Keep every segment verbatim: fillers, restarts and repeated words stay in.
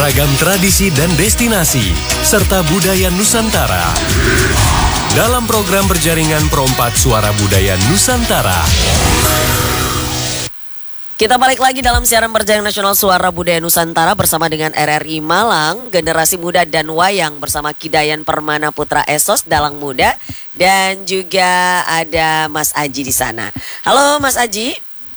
beragam tradisi dan destinasi, serta budaya Nusantara. Dalam program berjaringan Perompak Suara Budaya Nusantara. Kita balik lagi dalam siaran berjaringan nasional Suara Budaya Nusantara bersama dengan R R I Malang, Generasi Muda dan Wayang bersama Kidayan Permana Putra Esos Dalang Muda, dan juga ada Mas Aji di sana. Halo Mas Aji.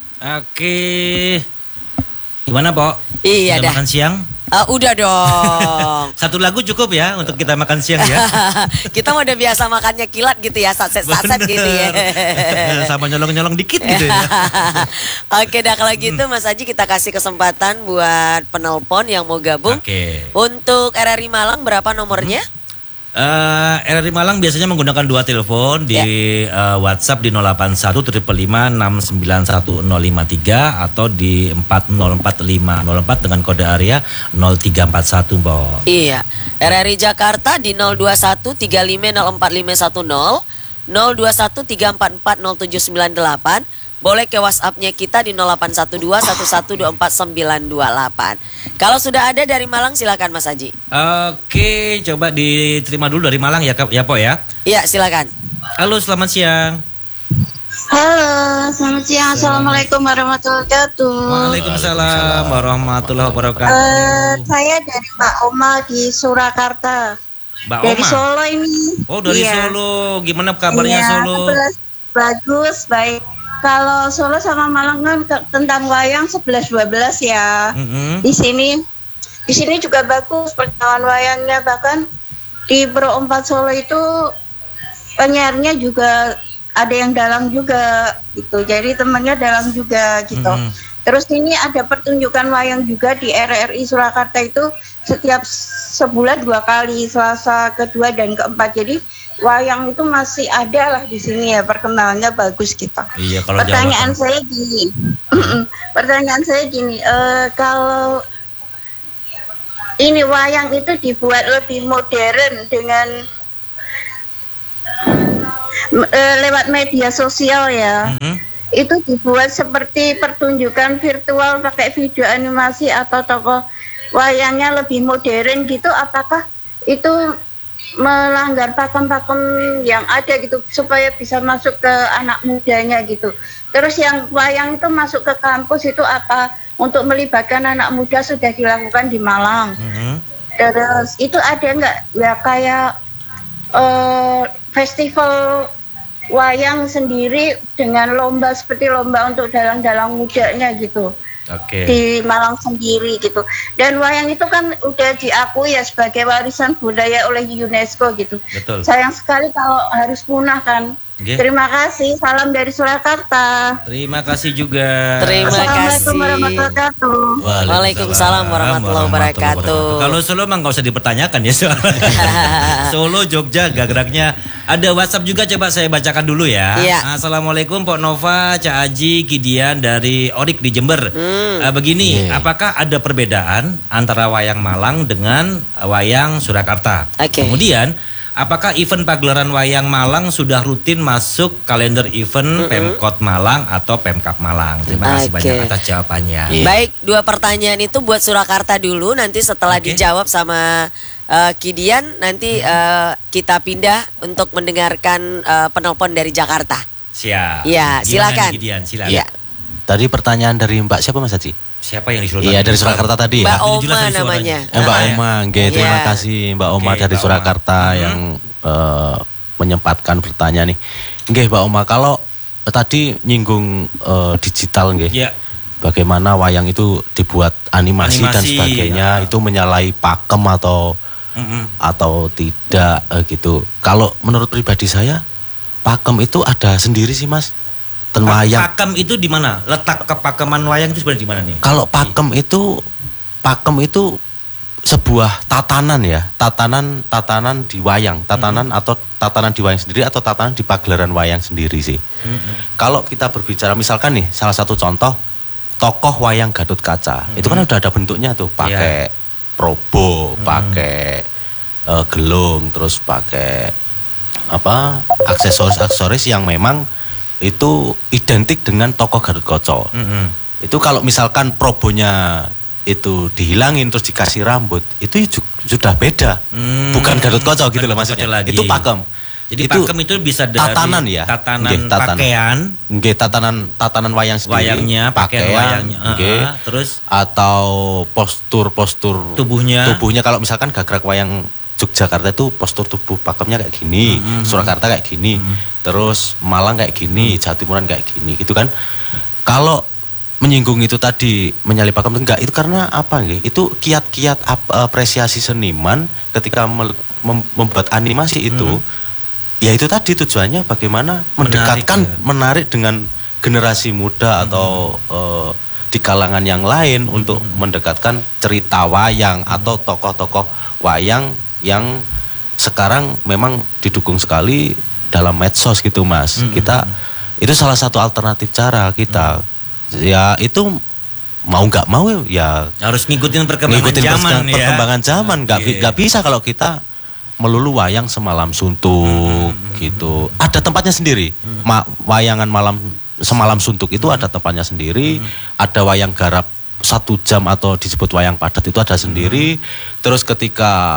Oke. Gimana, Pok? Iya Sudah dah. makan siang? Uh, udah dong. Satu lagu cukup ya untuk kita makan siang ya. Kita udah biasa makannya kilat gitu ya, saset-saset gitu ya. Sama nyolong-nyolong dikit gitu ya. Oke dah, kalau gitu Mas Aji kita kasih kesempatan buat penelpon yang mau gabung. Oke. Untuk R R I Malang berapa nomornya? Uh, R R I Malang biasanya menggunakan dua telepon di ya. uh, WhatsApp di nol delapan satu lima lima enam sembilan satu nol lima tiga atau di empat nol empat lima nol empat dengan kode area nol tiga empat satu, Mbak. Iya. R R I Jakarta di nol dua satu tiga lima nol empat lima satu nol, nol dua satu tiga empat empat nol tujuh sembilan delapan. Boleh ke WhatsApp-nya kita di nol delapan satu dua satu satu dua empat sembilan dua delapan. Kalau sudah ada dari Malang silakan Mas Aji. Oke, coba diterima dulu dari Malang ya, ya Po ya. Iya, silakan. Halo, selamat siang. Halo, selamat siang. Assalamualaikum warahmatullahi wabarakatuh. Waalaikumsalam warahmatullahi wabarakatuh. Uh, saya dari Mbak Oma di Surakarta. Mbak dari Oma? Solo ini. Oh, dari iya. Solo. Gimana kabarnya iya, Solo? sebelas, bagus, baik. Kalau Solo sama Malang kan ke, tentang wayang sebelas dua belas ya. Mm-hmm. Di sini di sini juga bagus perkembangan wayangnya, bahkan di Pro empat Solo itu penyiarnya juga ada yang dalang juga gitu. Jadi temannya dalang juga gitu. Mm-hmm. Terus ini ada pertunjukan wayang juga di R R I Surakarta itu setiap sebulan dua kali, Selasa kedua dan keempat. Jadi wayang itu masih ada lah di sini ya, perkembangannya bagus kita. Iya, kalau pertanyaan Jawa saya gini, pertanyaan saya gini, uh, kalau ini wayang itu dibuat lebih modern dengan uh, lewat media sosial ya, mm-hmm. itu dibuat seperti pertunjukan virtual pakai video animasi atau tokoh wayangnya lebih modern gitu, apakah itu melanggar pakem-pakem yang ada gitu supaya bisa masuk ke anak mudanya gitu. Terus yang wayang itu masuk ke kampus itu apa untuk melibatkan anak muda sudah dilakukan di Malang. Mm-hmm. Terus itu ada nggak ya kayak uh, festival wayang sendiri dengan lomba seperti lomba untuk dalang-dalang mudanya gitu. Okay. Di Malang sendiri gitu. Dan wayang itu kan udah diakui ya sebagai warisan budaya oleh UNESCO gitu. Betul. Sayang sekali kalau harus punah kan. Okay. Terima kasih, salam dari Surakarta. Terima kasih juga. Terima kasih. Assalamualaikum warahmatullahi wabarakatuh. Waalaikumsalam warahmatullahi wabarakatuh. Kalau Solo emang nggak usah dipertanyakan ya soal Solo, Jogja, gagraknya. Ada WhatsApp juga, coba saya bacakan dulu ya. Iya. Assalamualaikum Pok Nova, Cak Aji, Kidian dari Orik di Jember. Hmm. Uh, begini, yeah. Apakah ada perbedaan antara wayang Malang dengan wayang Surakarta? Okay. Kemudian, apakah event pagelaran wayang Malang sudah rutin masuk kalender event mm-hmm. Pemkot Malang atau Pemkap Malang? Terima kasih okay. banyak atas jawabannya. Yeah. Baik, dua pertanyaan itu buat Surakarta dulu. Nanti setelah okay. dijawab sama uh, Kidian, nanti uh, kita pindah untuk mendengarkan uh, penelpon dari Jakarta. Siap. Ya, silakan. Kidian, silakan. Ya. Tadi pertanyaan dari Mbak siapa Mas Haji? Siapa yang disuruh? Iya, dari Surakarta tadi Mbak ya. Oma namanya. Eh, Mbak ah. Oma, nggih, terima yeah. kasih Mbak Oma okay, dari Mbak Surakarta Oma. yang uh, menyempatkan bertanya nih. Nggih, Mbak Oma, kalau uh, tadi nyinggung uh, digital nggih. Yeah. Bagaimana wayang itu dibuat animasi, animasi dan sebagainya, ya. Itu menyalahi pakem atau mm-hmm. atau tidak uh, gitu. Kalau menurut pribadi saya, pakem itu ada sendiri sih, Mas. Wayang. Pakem itu di mana? Letak kepakeman wayang itu sebenarnya di mana nih? Kalau pakem itu, pakem itu sebuah tatanan ya, tatanan tatanan di wayang, tatanan mm-hmm. atau tatanan di wayang sendiri atau tatanan di pagelaran wayang sendiri sih. Mm-hmm. Kalau kita berbicara misalkan nih, salah satu contoh tokoh wayang Gatot Kaca, mm-hmm. itu kan udah ada bentuknya tuh, pakai yeah. probo, mm-hmm. pakai uh, gelung, terus pakai apa aksesoris-aksesoris yang memang itu identik dengan tokoh Gatot Kaca. Mm-hmm. Itu kalau misalkan probonya itu dihilangin terus dikasih rambut, itu ju- sudah beda. Hmm, Bukan Gatot Kaca gitu loh bukan maksudnya. lagi. Itu pakem. Jadi itu pakem itu bisa dari tatanan ya. tatanan Nggih, tatanan. pakaian, Nggih, tatanan tatanan wayang sendiri. wayangnya, pakaian wayangnya, nggih. uh-uh, terus atau postur-postur tubuhnya. Tubuhnya kalau misalkan gagrak wayang Yogyakarta itu postur tubuh pakemnya kayak gini, mm-hmm. Surakarta kayak gini, mm-hmm. terus Malang kayak gini, Jawa Timuran kayak gini, gitu kan. Kalau menyinggung itu tadi menyalip pakem enggak, itu karena apa nggih? Itu kiat-kiat apresiasi seniman ketika mem- membuat animasi itu. Mm-hmm. Ya itu tadi tujuannya bagaimana mendekatkan, menarik, ya? menarik dengan generasi muda hmm. atau uh, di kalangan yang lain hmm. untuk mendekatkan cerita wayang hmm. atau tokoh-tokoh wayang yang sekarang memang didukung sekali dalam medsos gitu Mas. Hmm. Kita itu salah satu alternatif cara kita. Hmm. Ya itu mau nggak mau ya harus ngikutin perkembangan ngikutin zaman ya. Perkembangan zaman nggak okay. nggak bisa kalau kita melulu wayang semalam suntuk hmm, gitu. Hmm, ada tempatnya sendiri. Hmm. Ma- wayangan malam semalam suntuk itu hmm. ada tempatnya sendiri. Hmm. Ada wayang garap satu jam atau disebut wayang padat itu ada sendiri. Hmm. Terus ketika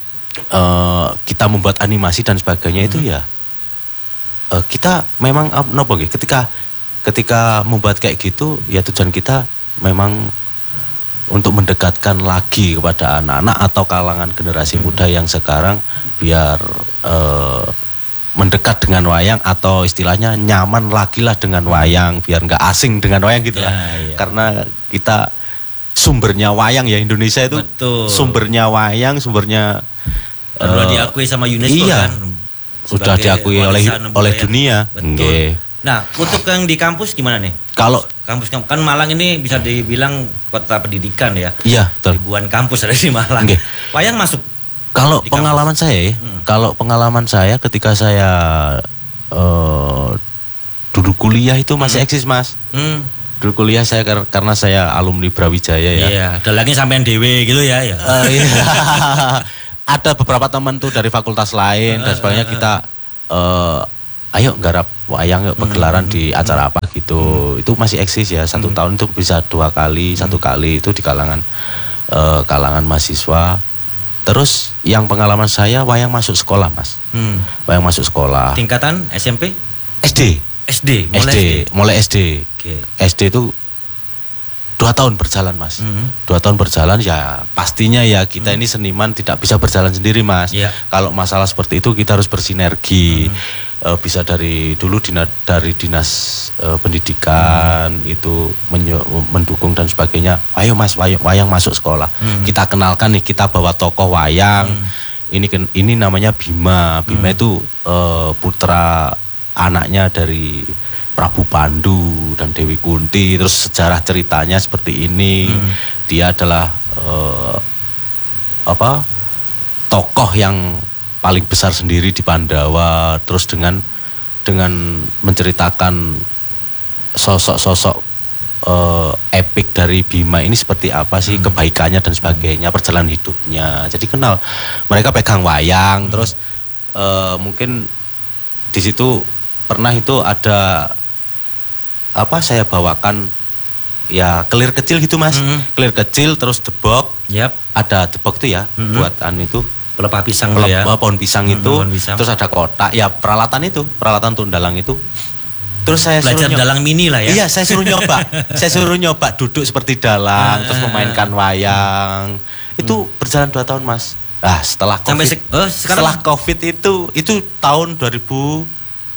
uh, kita membuat animasi dan sebagainya hmm. itu ya uh, kita memang uh, nopo nggih. Ketika ketika membuat kayak gitu ya tujuan kita memang untuk mendekatkan lagi kepada anak-anak atau kalangan generasi muda yang sekarang biar uh, mendekat dengan wayang atau istilahnya nyaman lagi lah dengan wayang, biar nggak asing dengan wayang gitu ya, lah. Ya. Karena kita sumbernya wayang ya Indonesia itu. Betul. Sumbernya wayang, sumbernya sudah uh, diakui sama UNESCO iya, kan. Sudah diakui oleh oleh dunia. Betul. Okay. Nah, untuk yang di kampus gimana nih? Kalau kampus kan Malang ini bisa dibilang kota pendidikan ya. Iya, betul. Ribuan kampus ada di Malang. Okay. Wayang masuk. Kalau pengalaman kampus. saya ya, hmm. kalau pengalaman saya ketika saya uh, duduk kuliah itu masih hmm. eksis Mas. Hmm. Dulu kuliah saya karena saya alumni Brawijaya ya. Iya, ada lagi sampean dewe gitu ya. ya. Uh, iya. Ada beberapa teman tuh dari fakultas lain uh, dan sebagainya kita. Uh, ayo garap wayang yuk pegelaran hmm. di acara apa gitu. Hmm. Itu masih eksis ya, satu hmm. tahun itu bisa dua kali, hmm. satu kali itu di kalangan uh, kalangan mahasiswa. Terus yang pengalaman saya wayang masuk sekolah Mas. Hmm. Wayang masuk sekolah. Tingkatan S M P? S D. S D, mulai S D, S D. Mulai S D. Okay. S D itu dua tahun berjalan Mas. Hmm. Dua tahun berjalan ya pastinya ya kita hmm. ini seniman tidak bisa berjalan sendiri Mas. Yeah. Kalau masalah seperti itu kita harus bersinergi. Hmm. E, bisa dari dulu dina, dari dinas e, pendidikan hmm. itu menyo, mendukung dan sebagainya. Ayo Mas, wayang, wayang masuk sekolah. Hmm. Kita kenalkan nih, kita bawa tokoh wayang. Hmm. Ini ini namanya Bima. Bima hmm. itu e, putra anaknya dari Prabu Pandu dan Dewi Kunti. Terus sejarah ceritanya seperti ini. Hmm. Dia adalah e, apa? Tokoh yang paling besar sendiri di Pandawa, terus dengan dengan menceritakan sosok-sosok uh, epik dari Bima ini seperti apa sih hmm. kebaikannya dan sebagainya, perjalanan hidupnya. Jadi kenal, mereka pegang wayang, hmm. terus uh, mungkin di situ pernah itu ada apa saya bawakan ya kelir kecil gitu Mas, hmm. kelir kecil terus debok, yep. ada debok itu ya hmm. buat anu itu. Pelepah pisang Pelep, ya. Pohon pisang hmm, itu. Pohon pisang. Terus ada kotak. Ya peralatan itu. Peralatan untuk dalang itu. Terus saya belajar suruh dalang mini lah ya. Iya saya suruh nyoba. Saya suruh nyoba duduk seperti dalang. Ah, terus memainkan wayang. Hmm. Itu berjalan dua tahun Mas. Ah setelah COVID. Sampai se- oh, setelah COVID itu. Itu tahun dua ribu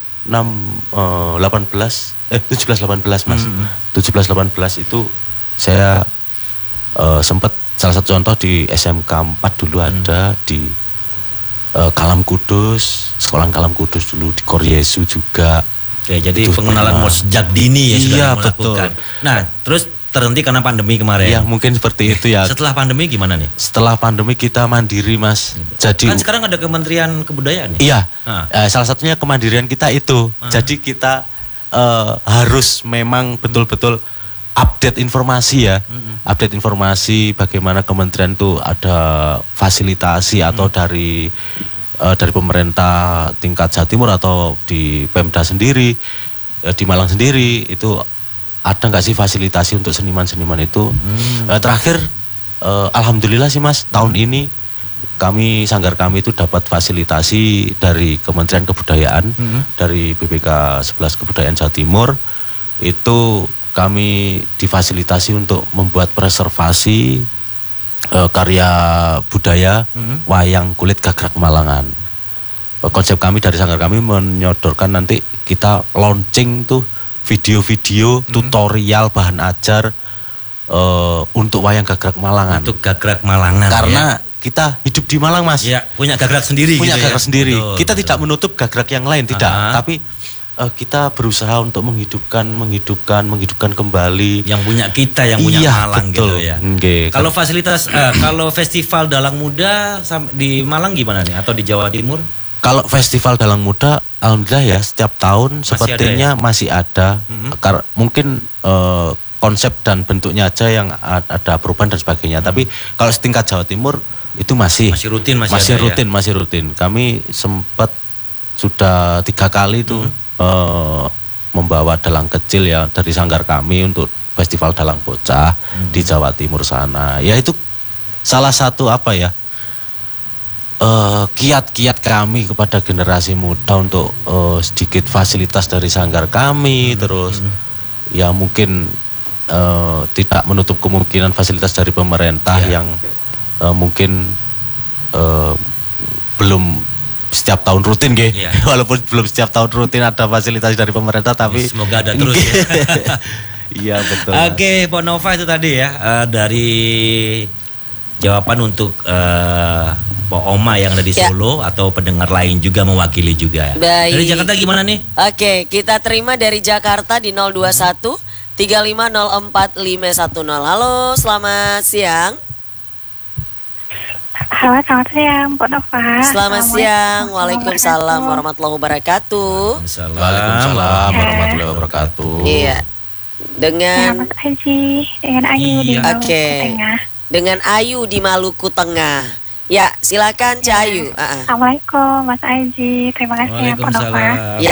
delapan belas. Eh tujuh belas delapan belas Mas. Hmm. tujuh belas delapan belas itu saya uh, sempat. Salah satu contoh di S M K empat dulu ada hmm. di uh, Kalam Kudus, sekolah Kalam Kudus dulu di Koryesu juga. Oke, jadi itu pengenalan mau sejak dini ya iya, sudah melakukan. Nah, terus terhenti karena pandemi kemarin. Iya, mungkin seperti itu ya. Setelah pandemi gimana nih? Setelah pandemi kita mandiri Mas. Jadi kan sekarang ada Kementerian Kebudayaan nih. Iya. Ah. Uh, salah satunya kemandirian kita itu. Ah. Jadi kita uh, harus memang betul-betul update informasi ya, mm-hmm. update informasi bagaimana kementerian itu ada fasilitasi atau mm-hmm. dari uh, dari pemerintah tingkat Jawa Timur atau di Pemda sendiri, uh, di Malang sendiri itu ada nggak sih fasilitasi untuk seniman-seniman itu? Mm-hmm. Uh, terakhir uh, alhamdulillah sih Mas, tahun ini kami sanggar kami itu dapat fasilitasi dari Kementerian Kebudayaan, mm-hmm. dari B P K sebelas Kebudayaan Jawa Timur. Itu kami difasilitasi untuk membuat preservasi uh, karya budaya mm-hmm. wayang kulit Gagrak Malangan. Uh, konsep kami dari sanggar kami menyodorkan nanti kita launching tuh video-video mm-hmm. tutorial bahan ajar uh, untuk wayang Gagrak Malangan. Untuk Gagrak Malangan. Karena ya. Kita hidup di Malang Mas. Ya, punya gagrak sendiri. Punya gitu gagrak ya? sendiri. Betul, kita betul. Tidak menutup gagrak yang lain, tidak. Aha. Tapi uh, kita berusaha untuk menghidupkan, menghidupkan, menghidupkan kembali. Yang punya kita, yang punya iya, Malang betul. gitu ya. Okay. Kalau fasilitas, uh, kalau festival Dalang Muda di Malang gimana nih? Atau di Jawa Timur? Kalau festival Dalang Muda, alhamdulillah ya setiap tahun masih sepertinya ada ya? masih ada. Mm-hmm. Karena mungkin uh, konsep dan bentuknya aja yang ada perubahan dan sebagainya. Mm-hmm. Tapi kalau setingkat Jawa Timur itu masih masih rutin masih, masih ada, rutin ya? masih rutin. Kami sempat sudah tiga kali tuh mm-hmm. uh, membawa dalang kecil ya dari sanggar kami untuk festival dalang bocah mm-hmm. di Jawa Timur sana. Ya itu salah satu apa ya uh, kiat-kiat kami kepada generasi muda untuk uh, sedikit fasilitas dari sanggar kami mm-hmm. terus mm-hmm. ya mungkin uh, tidak menutup kemungkinan fasilitas dari pemerintah yeah. yang Uh, mungkin uh, belum setiap tahun rutin gitu, yeah. walaupun belum setiap tahun rutin ada fasilitas dari pemerintah, tapi semoga ada terus ya. Iya betul. Oke, okay, Pak Nova itu tadi ya uh, dari jawaban untuk uh, Pak Oma yang ada di Solo ya. Atau pendengar lain juga mewakili juga. Baik. Dari Jakarta gimana nih? Oke, okay, kita terima dari Jakarta di nol dua satu tiga lima nol empat lima satu nol. Halo, selamat siang. Halo, selamat siang, Pak Nova. Selamat siang, Waalaikumsalam warahmatullahi wabarakatuh. Waalaikumsalam warahmatullahi wabarakatuh. Iya, dengan Mas Aji, dengan Ayu iya. di Maluku okay. Tengah. Dengan Ayu di Maluku Tengah. Ya, silakan Cak Ayu. Uh-uh. Assalamualaikum, Mas Aji. Terima kasih ya, Pak Nova. Ya.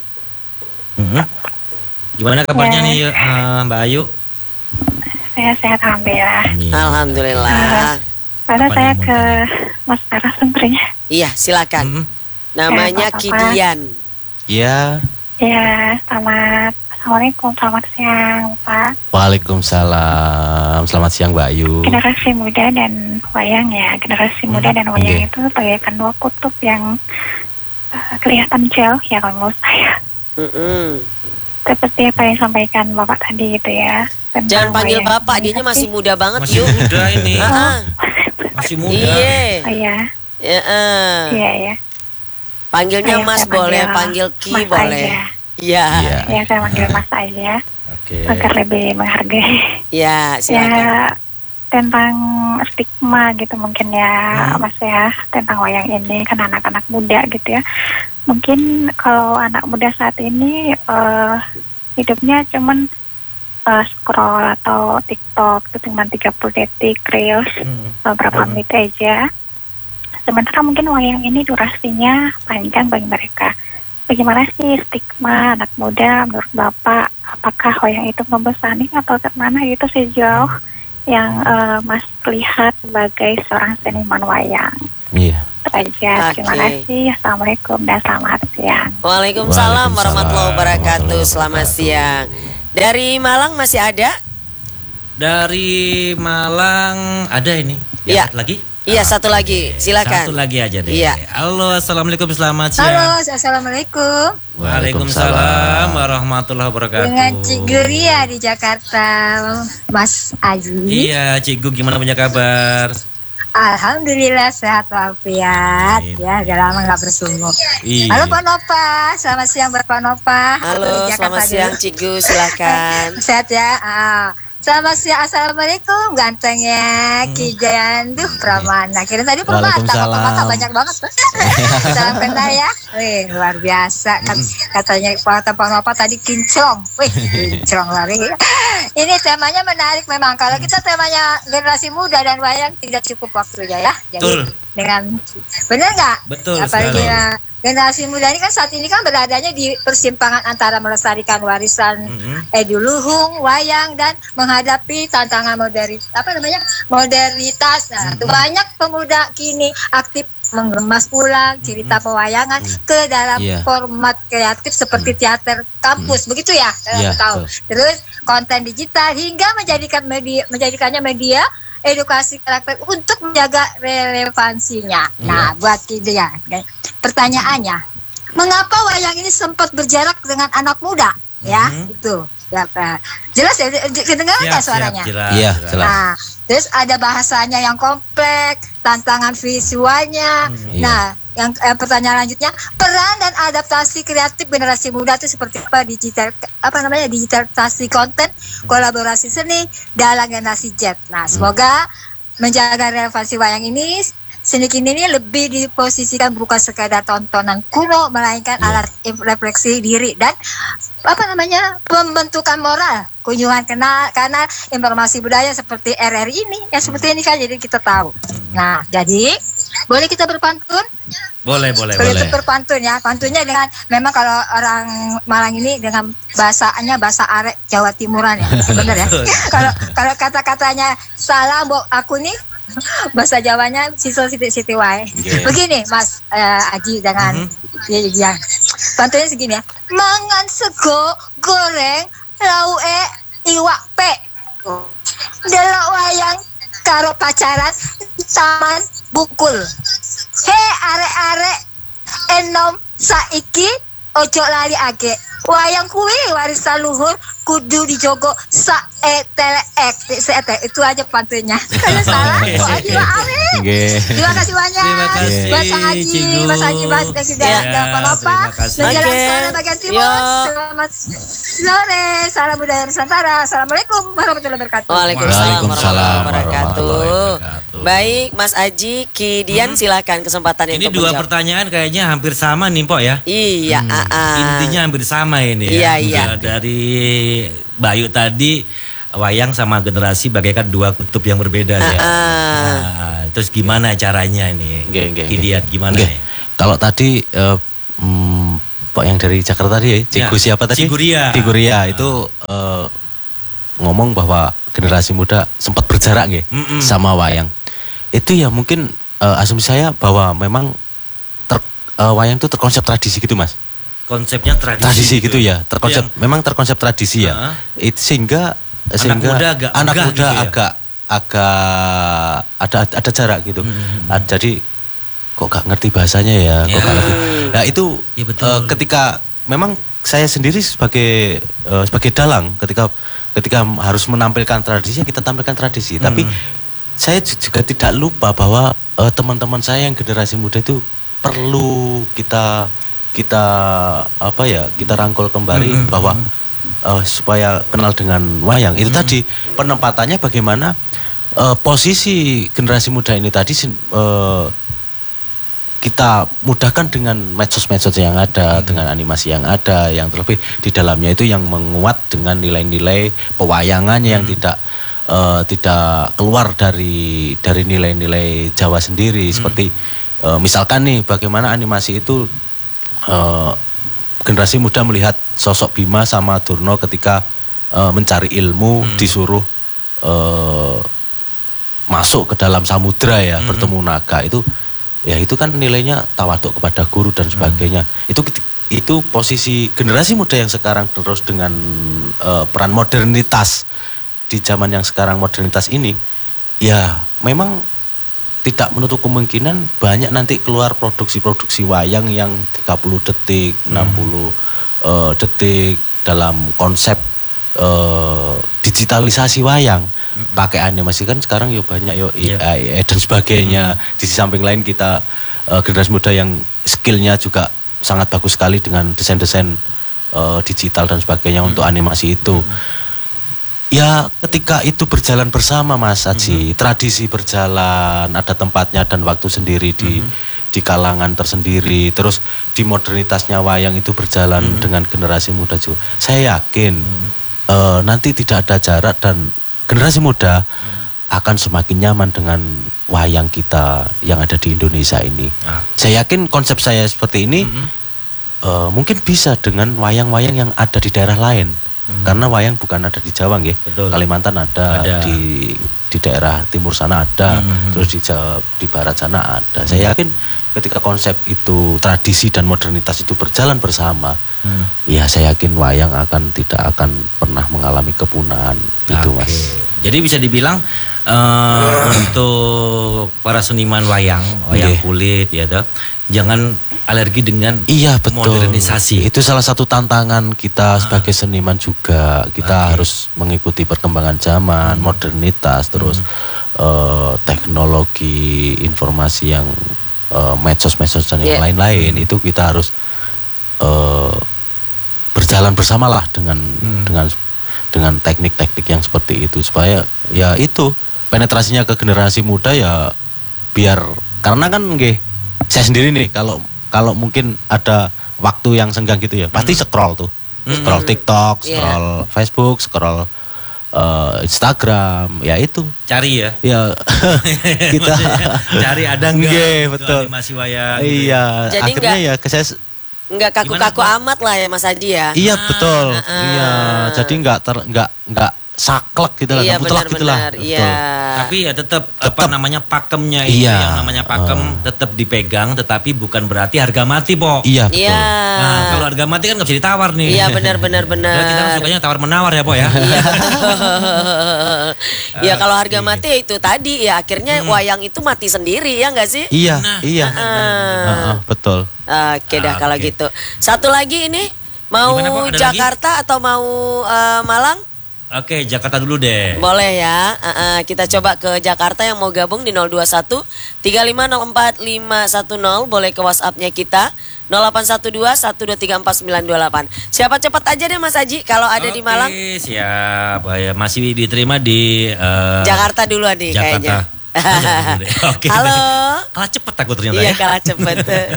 Hmm. Gimana kabarnya ya. nih, uh, Mbak Ayu? Saya sehat, alhamdulillah. Amin. Alhamdulillah. Pada saya ke Mas narasumbernya. Iya, silakan. Hmm. Namanya ya, Kidian. Iya. Ya, selamat Assalamualaikum, selamat siang Pak. Waalaikumsalam, selamat siang Mbak Ayu. Generasi muda dan wayang ya, generasi muda hmm. dan wayang okay. itu bagaikan dua kutub yang uh, kelihatan jauh ya kalau menurut saya. Mm-mm. Seperti apa yang disampaikan Bapak tadi gitu ya. Jangan panggil Bapak, dia masih muda banget masih yuk. Masih muda ini. Oh. Masih muda. Iya. Oh iya. Ya, uh. Iya ya. Panggilnya Ayo, Mas boleh, panggil Ki Mas boleh. Iya. Iya, ya, saya panggil Mas aja. Oke. Okay. Agar lebih menghargai. Ya, silakan. Ya, tentang stigma gitu mungkin ya, hmm. Mas ya, tentang wayang ini kan anak-anak muda gitu ya. Mungkin kalau anak muda saat ini uh, hidupnya cuman Uh, scroll atau TikTok itu cuma tiga puluh detik reels hmm. beberapa hmm. menit aja. Sementara mungkin wayang ini durasinya panjang bagi mereka. Bagaimana sih stigma anak muda menurut Bapak? Apakah wayang itu membebani atau kemana gitu sejauh yang uh, Mas lihat sebagai seorang seniman wayang? Iya. Itu aja. Okay. Terima kasih. Assalamualaikum dan selamat siang. Waalaikumsalam warahmatullahi wabarakatuh. Selamat siang. Dari Malang masih ada? Dari Malang ada ini. Iya. Lagi? Iya, satu lagi. Silakan. Satu lagi aja deh. Iya. Halo, assalamualaikum, selamat siang. Halo, assalamualaikum. Waalaikumsalam warahmatullahi wabarakatuh. Dengan Cik Guria di Jakarta, Mas Aji. Iya, Cik Gu, gimana punya kabar? Alhamdulillah sehat walafiat. Ya, udah lama nggak bersungguh. Iya. Halo Pak Nova, selamat siang Bapak Nova. Halo, selamat siang Cik Gu, silakan. Sehat ya. Ah. Selamat siang, assalamualaikum gantengnya hmm. Ki Jayanduh Pramana. Kira tadi permata, permata banyak banget. Salam kenal ya. Wih, luar biasa. Kan, katanya Pak Nova tadi kinclong. Wih, kinclong lari. Ini temanya menarik memang. Kalau kita temanya generasi muda dan wayang tidak cukup waktunya ya. Jadi, Betul. dengan benar nggak? Betul Apalagi sekali. ya, generasi muda ini kan saat ini kan beradanya di persimpangan antara melestarikan warisan Mm-hmm. eduluhung, wayang dan menghadapi tantangan modernitas apa namanya modernitas. Nah, Mm-hmm. banyak pemuda kini aktif mengemas ulang cerita pewayangan ke dalam Iya. format kreatif seperti teater kampus, begitu ya? Iya, Saya tahu. betul. Terus konten digital hingga menjadikan media menjadikannya media edukasi karakter untuk menjaga relevansinya. Nah, buat gitu ya. Pertanyaannya, mengapa wayang ini sempat berjarak dengan anak muda? Ya, Mhm. itu. Ya, Pak. Jelas ya, kedengaran nggak suaranya? jelas, Iya, jelas. jelas. Nah, terus ada bahasanya yang kompleks, tantangan visualnya. Iya. Nah, yang eh, pertanyaan lanjutnya, peran dan adaptasi kreatif generasi muda itu seperti apa digital apa namanya digitalisasi konten, kolaborasi seni dalam generasi Z. Nah, semoga menjaga relevansi wayang ini seni kini ini lebih diposisikan bukan sekadar tontonan kuno melainkan alat refleksi diri dan apa namanya pembentukan moral kunjungan kenal karena informasi budaya seperti R R ini ya seperti ini kan jadi kita tahu. Nah, jadi boleh kita berpantun? Boleh, boleh, Boleh boleh. kita berpantun ya. Pantunnya dengan memang kalau orang Malang ini dengan bahasanya bahasa arek Jawa Timuran ya. Benar ya. Kalau kalau kata-katanya salah mbok aku nih bahasa Jawanya siswa siti siti wae. Yeah. Begini Mas eh, Aji dengan ya, ya. Pantunnya segini ya. Mangan sego goreng lauke iwak pe. Delok wayang karo pacaran taman bukul. He arek-arek enom saiki ojo lali age. Wayang kuwi warisan luhur kudu dijogo saetelek. Seetek itu aja pantunnya. Kalau salah kok Aji maafin. Nggih. Terima kasih banyak. Terima kasih, Mas Haji, Cigu. Mas Haji, Mas dan tidak Ya, ada apa-apa. terima kasih. Menjelang Oke. sore bagian timur. Yo. Selamat sore. Salam budaya Nusantara. Assalamualaikum warahmatullahi wabarakatuh. Waalaikumsalam Waalaikumsalam warahmatullahi wabarakatuh. warahmatullahi wabarakatuh. Baik, Mas Aji, Ki Dian silakan kesempatan Ini untuk dua menjawab. pertanyaan kayaknya hampir sama nih, Pok ya. Iya, Aa. Intinya hampir sama ini Iya, ya. iya. Udah dari Bayu tadi wayang sama generasi bagaikan dua kutub yang berbeda ya. Ah. Nah, terus gimana caranya ini? Nggih, nggih, Ki nggih. Dian gimana Nggih. nih? Kalau tadi eh, hmm, Pak yang dari Jakarta tadi ya, Cigu Ya, siapa tadi? Ciguria. Ciguria itu eh, ngomong bahwa generasi muda sempat berjarak nggih Mm-mm. sama wayang. Itu ya mungkin eh, asumsi saya bahwa memang ter, eh, wayang itu terkonsep tradisi gitu Mas. Konsepnya tradisi, Tradisi gitu ya, terkonsep Yang- memang terkonsep tradisi ya. Ah. Itu sehingga Anak sehingga muda agak anak megah muda gitu ya? agak agak ada ada jarak gitu. Mm-mm. Ah, jadi kok gak ngerti bahasanya ya, kok Ya. gak ngerti. Nah itu Ya, betul. eh, ketika memang saya sendiri sebagai eh, sebagai dalang ketika ketika harus menampilkan tradisi kita tampilkan tradisi. Hmm. Tapi saya ju- juga tidak lupa bahwa eh, teman-teman saya yang generasi muda itu perlu kita kita apa ya kita rangkul kembali Hmm. bahwa eh, supaya kenal dengan wayang itu tadi penempatannya bagaimana eh, posisi generasi muda ini tadi sin- eh, kita mudahkan dengan medsos-medsos yang ada, dengan animasi yang ada, yang terlebih di dalamnya itu yang menguat dengan nilai-nilai pewayangannya yang tidak eh, tidak keluar dari dari nilai-nilai Jawa sendiri. Seperti eh, misalkan nih bagaimana animasi itu eh, generasi muda melihat sosok Bima sama Durna ketika eh, mencari ilmu disuruh eh, masuk ke dalam samudra ya bertemu naga itu. Ya itu kan nilainya tawaduk kepada guru dan sebagainya. Itu itu posisi generasi muda yang sekarang terus dengan eh, peran modernitas di zaman yang sekarang modernitas ini, ya memang tidak menutup kemungkinan banyak nanti keluar produksi-produksi wayang yang tiga puluh detik, enam puluh eh, detik dalam konsep eh, digitalisasi wayang. Pakai animasi kan sekarang yo banyak yo A I dan sebagainya. Di samping lain kita eh, generasi muda yang skillnya juga sangat bagus sekali dengan desain-desain eh, digital dan sebagainya untuk animasi itu. Ya ketika itu berjalan bersama Mas Aji, tradisi berjalan, ada tempatnya dan waktu sendiri di di kalangan tersendiri, terus di modernitasnya wayang itu berjalan dengan generasi muda juga. Saya yakin eh, nanti tidak ada jarak dan generasi muda akan semakin nyaman dengan wayang kita yang ada di Indonesia ini. Ah. Saya yakin konsep saya seperti ini mm-hmm. uh, mungkin bisa dengan wayang-wayang yang ada di daerah lain. Mm. Karena wayang bukan ada di Jawa, nggih. Kalimantan ada, ada, di di daerah timur sana ada, mm-hmm. terus di Jawa, di barat sana ada. Mm. Saya yakin ketika konsep itu, tradisi dan modernitas itu berjalan bersama, mm. ya saya yakin wayang akan tidak akan pernah mengalami kepunahan. Okay. Itu, Mas. Jadi bisa dibilang uh, untuk para seniman wayang, wayang yeah. kulit ya toh, jangan alergi dengan iya, betul. modernisasi. Itu salah satu tantangan kita ah. sebagai seniman juga. Kita okay. harus mengikuti perkembangan zaman, hmm. modernitas, terus hmm. uh, teknologi informasi yang uh, medsos-medsos dan yeah. yang lain-lain. Hmm. Itu kita harus uh, berjalan bersamalah dengan hmm. dengan dengan teknik-teknik yang seperti itu, supaya ya itu penetrasinya ke generasi muda ya biar, karena kan nggih saya sendiri nih kalau kalau mungkin ada waktu yang senggang gitu ya pasti scroll tuh, scroll TikTok, scroll yeah. Facebook, scroll uh, Instagram, ya itu cari ya ya kita cari ada enggak gitu, betul animasi wayang iya gitu. Jadi akhirnya enggak, ya ke saya enggak kaku-kaku amat lah ya Mas Haji ya. Iya betul. Ah, ah. Iya, jadi enggak ter enggak enggak saklek gitu lah, iya, mutlak gitu lah. Iya. Tapi ya tetap, tetap apa namanya pakemnya itu iya, yang namanya pakem uh, tetap dipegang, tetapi bukan berarti harga mati, Po. Iya betul. Iya. Nah, kalau harga mati kan nggak bisa ditawar nih. Iya benar benar benar. Jadi kita sukanya tawar menawar ya, Po ya. Iya. Ya kalau harga mati ya itu tadi ya akhirnya hmm. wayang itu mati sendiri ya nggak sih? Iya, nah, iya. Uh, uh, uh, betul. Oke dah ah, kalau okay. gitu. Satu lagi ini mau Gimana, Jakarta lagi? Atau mau uh, Malang? Oke, Jakarta dulu deh. Boleh ya. Uh, uh, kita coba ke Jakarta yang mau gabung di nol dua satu tiga lima nol empat lima satu nol. Boleh ke WhatsApp-nya kita nol delapan satu dua satu dua tiga empat sembilan dua delapan. Siapa cepat aja deh Mas Haji kalau ada Oke, di Malang. Oke, siap. Ya, masih diterima di uh, Jakarta dulu nih Jakarta. Kayaknya. Oke. Halo. Kalah cepet aku ternyata iya, ya. kalah cepet.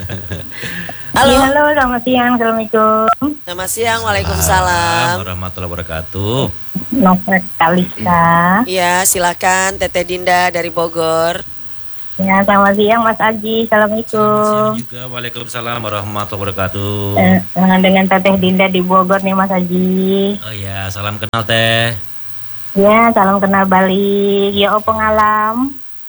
Halo. Ya, halo, selamat siang. Assalamualaikum. Selamat siang. Waalaikumsalam. Warahmatullahi wabarakatuh. Novel Kalista. Iya, silakan Teteh Dinda dari Bogor. Ya, selamat siang Mas Haji. Assalamualaikum. Selamat siang juga. Waalaikumsalam warahmatullahi wabarakatuh. Eh, dengan Teteh Dinda di Bogor nih Mas Haji. Oh ya, salam kenal Teh. Ya, salam kenal balik. Ya, opong alam.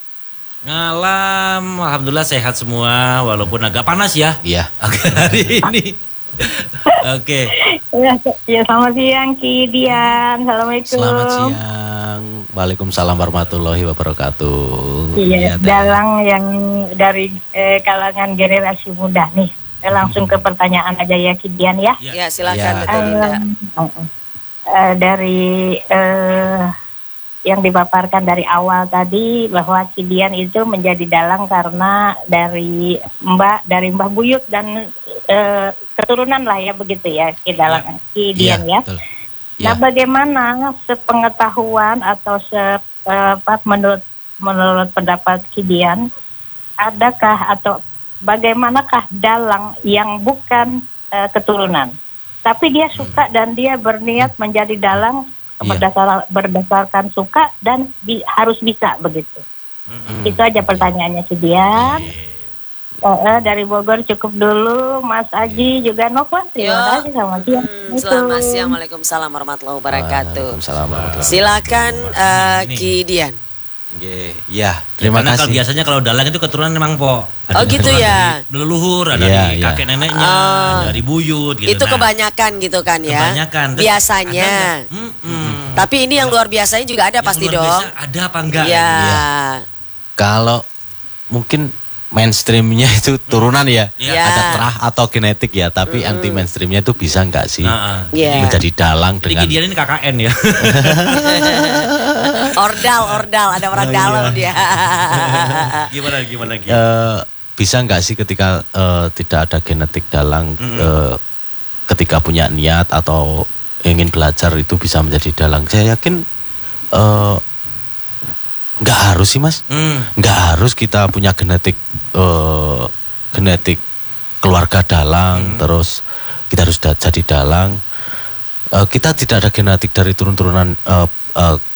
Ngalam, alhamdulillah sehat semua, walaupun agak panas ya. Iya. Hari ini. Oke. Ya, ya, selamat siang Ki Dian. Assalamualaikum. Selamat siang. Waalaikumsalam warahmatullahi wabarakatuh. Iya, ya, dalang yang dari eh, kalangan generasi muda nih. Eh, langsung ke pertanyaan aja ya Ki Dian ya. Ya, silakan ya. Teteh Dinda. Um, uh, uh, dari uh, yang dipaparkan dari awal tadi bahwa Ki Dian itu menjadi dalang karena dari Mbak dari Mbah Buyut dan e, keturunan lah ya begitu ya Ki dalang ya. Ki Dian ya. ya. Nah ya. Bagaimana sepengetahuan atau se e, menurut menurut pendapat Ki Dian, adakah atau bagaimanakah dalang yang bukan e, keturunan tapi dia suka dan dia berniat menjadi dalang berdasar, berdasarkan suka dan bi, harus bisa begitu. Mm-hmm. Itu aja pertanyaannya Cidian. Yeah. Uh, dari Bogor cukup dulu, Mas Aji juga Nova. Terima kasih, selamat siang. Hmm, selamat siang, Waalaikumsalam warahmatullahi wabarakatuh. Waalaikumsalam warahmatullahi wabarakatuh. Silakan uh, Ki Dian. Yeah. Ya, terima ya, kasih. Kalau biasanya kalau dalang itu keturunan memang Po. Ada oh gitu ya. Dari leluhur, ada yeah, dari yeah. kakek neneknya, oh. dari buyut gitu. Itu nah, kebanyakan gitu kan ya. Kebanyakan. Biasanya. Hmm, hmm. Tapi ini yang luar biasanya juga ada yang pasti dong. Biasa ada apa enggak? Iya. Ya. Kalau mungkin mainstreamnya itu turunan ya, yeah. ada terah atau genetik ya, tapi mm. anti mainstreamnya itu bisa nggak sih nah, yeah. menjadi dalang jadi dengan? Jadi ini K K N ya. ordal, ordal, ada orang oh, dalam iya. dia. Gimana, gimana? gimana? Uh, bisa nggak sih ketika uh, tidak ada genetik dalang, mm-hmm. uh, ketika punya niat atau ingin belajar itu bisa menjadi dalang? Saya yakin. Uh, Nggak harus sih Mas, hmm. nggak harus kita punya genetik uh, genetik keluarga dalang, hmm. terus kita harus da- jadi dalang. Uh, kita tidak ada genetik dari turun-turunan uh, uh,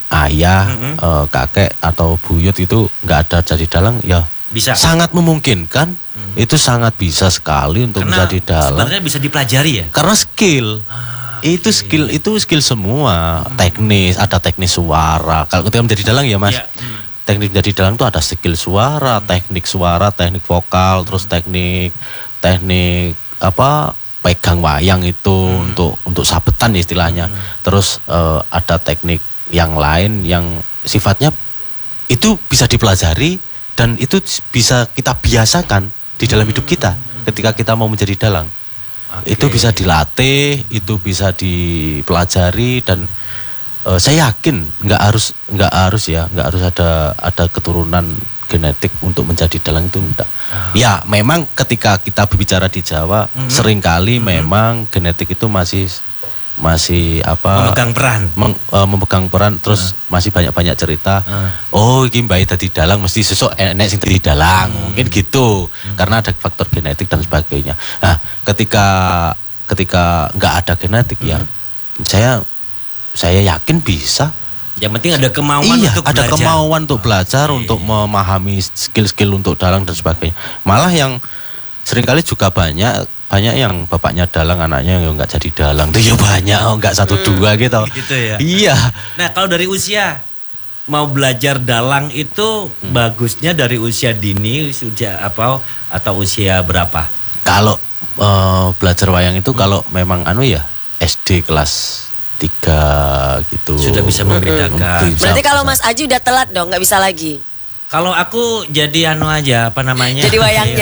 ayah, mm-hmm. uh, kakek atau buyut itu nggak ada jadi dalang, ya bisa. Sangat memungkinkan, mm-hmm. itu sangat bisa sekali untuk karena menjadi dalang. Sebenarnya bisa dipelajari ya. Karena skill, ah, itu okay. skill itu skill semua, mm-hmm. teknis, ada teknis suara. Kalau ketika menjadi dalang ya mas, yeah. mm. teknik menjadi dalang itu ada skill suara, mm-hmm. teknik suara, teknik vokal, terus mm-hmm. teknik teknik apa? pegang wayang itu hmm. untuk untuk sabetan istilahnya. Hmm. Terus uh, ada teknik yang lain yang sifatnya itu bisa dipelajari dan itu bisa kita biasakan di dalam hidup kita ketika kita mau menjadi dalang. Okay. Itu bisa dilatih, itu bisa dipelajari dan uh, saya yakin nggak harus nggak harus ya nggak harus ada ada keturunan genetik untuk menjadi dalang itu enggak. Ah. Ya memang ketika kita berbicara di Jawa mm-hmm. seringkali mm-hmm. memang genetik itu masih masih apa memegang peran meng, uh, memegang peran terus uh. masih banyak-banyak cerita uh. oh ini bayi dadi dalang mesti sesuk enek sing dadi dalang mm. mungkin gitu mm. karena ada faktor genetik dan sebagainya. Nah ketika ketika nggak ada genetik mm. ya saya saya yakin bisa. Yang penting ada kemauan iya, untuk ada belajar. kemauan untuk belajar, okay. untuk memahami skill-skill untuk dalang dan sebagainya. Malah yang seringkali juga banyak banyak yang bapaknya dalang, anaknya yang nggak jadi dalang. Itu ya banyak, oh, nggak satu hmm, dua gitu. Gitu ya. Iya. Nah kalau dari usia mau belajar dalang itu hmm. bagusnya dari usia dini, usia apa atau usia berapa? Kalau uh, belajar wayang itu hmm. kalau memang anu ya S D kelas tiga gitu. Sudah bisa membedakan. Mm-hmm. Berarti kalau Mas Aji udah telat dong, nggak bisa lagi. Kalau aku jadi anu aja, apa namanya? Jadi wayangnya.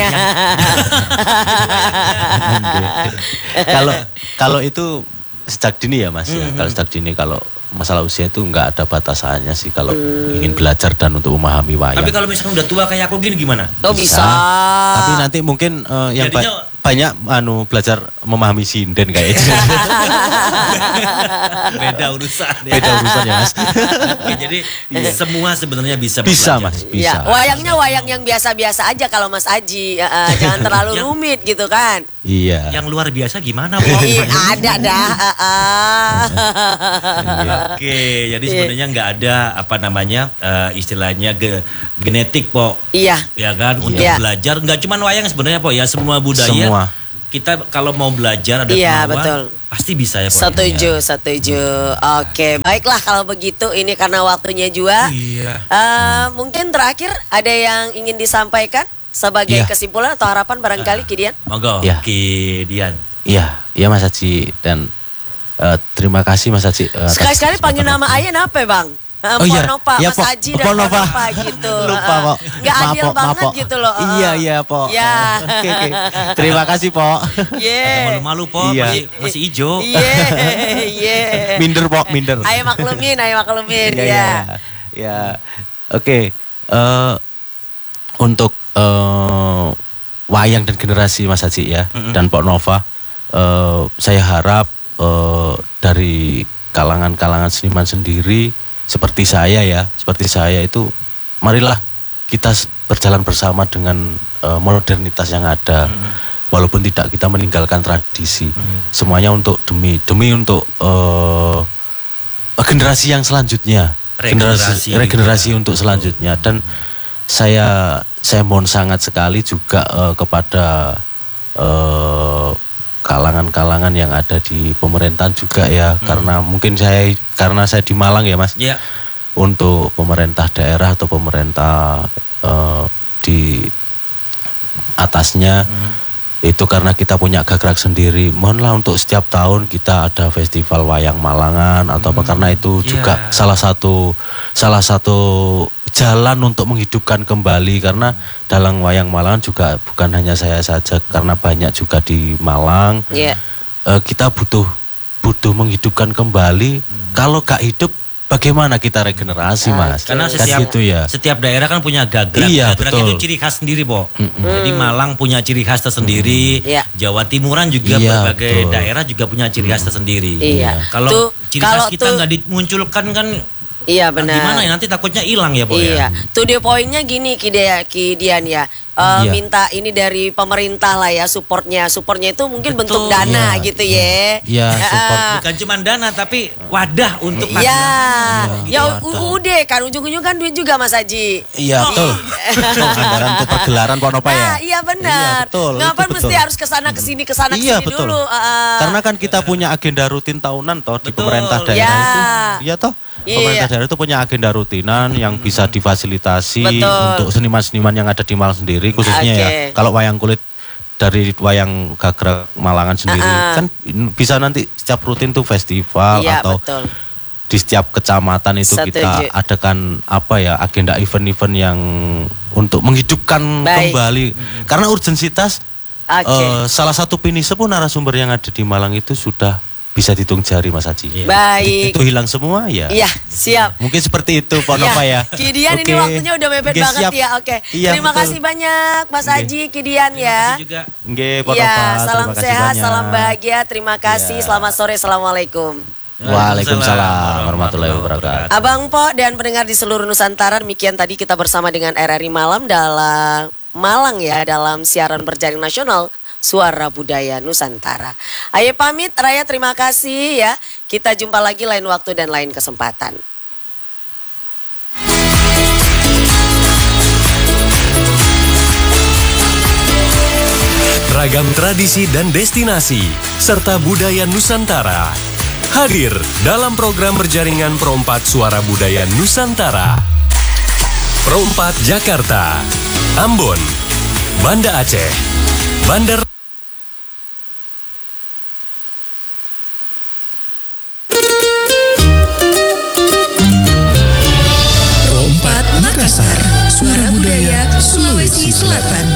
Kalau kalau itu sejak dini ya Mas, mm-hmm. ya. Kalau sejak dini kalau masalah usia itu nggak ada batasannya sih kalau hmm. ingin belajar dan untuk memahami wayang. Tapi kalau misalnya udah tua kayak aku gini gimana? Oh bisa. bisa. Tapi nanti mungkin uh, yang Jadinya, ba- banyak anu belajar memahami sinden kayaknya. Beda urusan. Ya. Beda urusan ya Mas. Oke, jadi yeah. semua sebenarnya bisa Bisa belajar. Mas, bisa. Ya, wayangnya wayang yang biasa-biasa aja kalau Mas Aji. Uh, jangan terlalu yang, rumit gitu kan. Iya. Yang luar biasa gimana Pok? Ada dah. Uh, uh. Oke, jadi sebenarnya nggak ada apa namanya uh, istilahnya ge, genetik Pok. Iya. Ya kan untuk iya. belajar nggak cuma wayang sebenarnya Pok ya semua budaya. Semua. Kita kalau mau belajar ada iya, kemauan betul. pasti bisa ya Pok. Setuju, ya. setuju. Oke, baiklah kalau begitu ini karena waktunya juga. Iya. Uh, hmm. Mungkin terakhir ada yang ingin disampaikan sebagai iya. kesimpulan atau harapan barangkali uh, Kidian? Monggo, ya. Kidian. Iya, iya Mas Haji dan Uh, terima kasih Mas Haji. Uh, Sekali-sekali panggil nama ayah apa Bang? Uh, oh iya, Nova, ya, Mas Haji dan Nova gitu. Lupa Pok. Gak adil po, banget po. gitu loh. Uh. Iya iya Pok. Iya. Oke oke. Terima kasih Pok. Yeah. Malu-malu Pok, iya. masih, masih hijau. Iya, yeah, iya. Yeah. Minder Pok, minder. Ayo maklumin, ayo maklumin. Iya. Ya. Ya. ya. Oke. Okay. Uh, untuk uh, wayang dan generasi Mas Haji ya mm-hmm. dan Pok Nova, uh, saya harap Uh, dari kalangan-kalangan seniman sendiri seperti saya ya, seperti saya itu marilah kita berjalan bersama dengan uh, modernitas yang ada, mm-hmm. walaupun tidak kita meninggalkan tradisi, mm-hmm. semuanya untuk demi demi untuk uh, generasi yang selanjutnya, regenerasi, generasi regenerasi gitu. Untuk selanjutnya dan saya saya mohon sangat sekali juga uh, kepada uh, kalangan-kalangan yang ada di pemerintahan juga ya hmm. karena mungkin saya karena saya di Malang ya Mas ya. Untuk pemerintah daerah atau pemerintah uh, di atasnya hmm. itu karena kita punya gagrak sendiri mohonlah untuk setiap tahun kita ada festival wayang Malangan atau apa hmm. karena itu yeah. juga salah satu salah satu jalan untuk menghidupkan kembali karena dalang wayang Malang juga bukan hanya saya saja karena banyak juga di Malang. Yeah. Uh, kita butuh butuh menghidupkan kembali. Hmm. Kalau gak hidup bagaimana kita regenerasi Mas? Karena setiap gitu ya. Setiap daerah kan punya gagrak. Iya, gagrak betul. itu ciri khas sendiri Pok. Mm-mm. Jadi Malang punya ciri khas tersendiri. Mm. Yeah. Jawa Timuran juga iya, berbagai betul. daerah juga punya ciri khas tersendiri. Iya. Kalau tuh, ciri khas kita nggak dimunculkan kan Iya benar. Nah, gimana ya nanti takutnya hilang ya Pok iya. ya. To the point-nya gini Kidia, Kidian ya. Uh, Iya. Minta ini dari pemerintah lah ya supportnya. Supportnya itu mungkin Betul. bentuk dana Iya, gitu ya. Iya, support. Ah. Bukan cuma dana tapi wadah untuk Iya, masyarakat. ya Gitu, U U D kan ujung-ujung kan duit juga Mas Haji. Iya betul. Betul, anggaran untuk pergelaran Pon apa ya? Nah, iya benar. Iya, betul, Ngapain itu mesti betul. harus ke sana ke sini ke sana ke Iya sini betul. dulu. Ah. Karena kan kita punya agenda rutin tahunan toh di Betul. pemerintah daerah Ya. itu. Iya toh. Iya. Pemerintah daerah itu punya agenda rutinan yang bisa difasilitasi Betul. untuk seniman-seniman yang ada di Malang sendiri khususnya Oke. ya. Kalau wayang kulit dari wayang Gagrag Malangan sendiri Ah, ah. kan bisa nanti setiap rutin tuh festival Iya atau betul. di setiap kecamatan itu Setuju. kita adakan apa ya agenda event-event yang untuk menghidupkan Baik. kembali karena urgensitas Oke. eh, salah satu pinise pun narasumber yang ada di Malang itu sudah bisa dihitung jari Mas Haji. Iya. Baik. Itu hilang semua ya. Iya, siap. Mungkin seperti itu Pak Nova ya. Kidian ini Oke. waktunya udah mepet Oke, banget siap. ya. Oke. Iya, Terima betul. kasih banyak Mas Oke. Haji, Kidian Terima ya. kasih juga. Nggih, Pak Iya, Nova. salam Terima kasih sehat, banyak. salam bahagia. Terima kasih. Iya. Selamat sore. Assalamualaikum. Waalaikumsalam warahmatullahi wabarakatuh. Abang Po dan pendengar di seluruh Nusantara, demikian tadi kita bersama dengan R R I Malam dalam Malang ya, dalam siaran berjaring nasional Suara Budaya Nusantara. Ayo pamit Raya, terima kasih ya. Kita jumpa lagi lain waktu dan lain kesempatan. Ragam tradisi dan destinasi serta budaya Nusantara hadir dalam program berjaringan Perompat Suara Budaya Nusantara. Perompat Jakarta, Ambon, Banda Aceh, Bandar Perompat Makassar, Suara Budaya Sulawesi Selatan.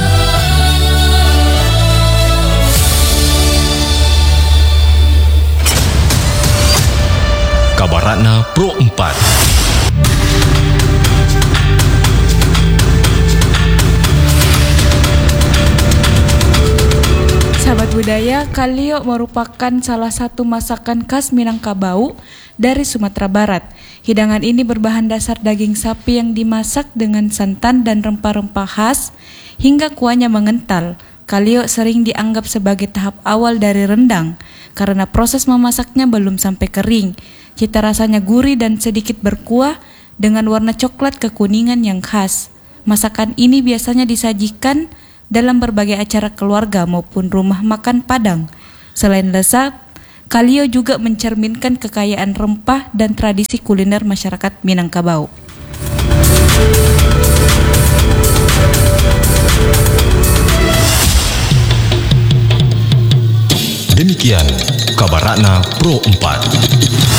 Kabaratna Pro empat. Sahabat budaya, kalio merupakan salah satu masakan khas Minangkabau dari Sumatera Barat. Hidangan ini berbahan dasar daging sapi yang dimasak dengan santan dan rempah-rempah khas hingga kuahnya mengental. Kalio sering dianggap sebagai tahap awal dari rendang karena proses memasaknya belum sampai kering. Cita rasanya gurih dan sedikit berkuah dengan warna coklat kekuningan yang khas. Masakan ini biasanya disajikan dalam berbagai acara keluarga maupun rumah makan Padang. Selain lezat, kalio juga mencerminkan kekayaan rempah dan tradisi kuliner masyarakat Minangkabau. Demikian Kabaratna Pro empat.